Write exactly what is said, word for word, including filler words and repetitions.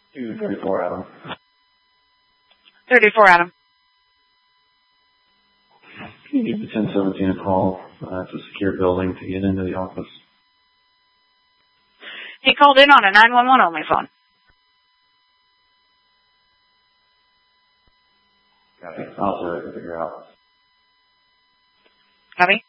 two thirty-four, Adam. thirty-four, Adam. Can you give the ten seventeen a call? Uh, it's a secure building to get into the office. He called in on a nine one one only phone. Got it. I'll have to figure out. Copy?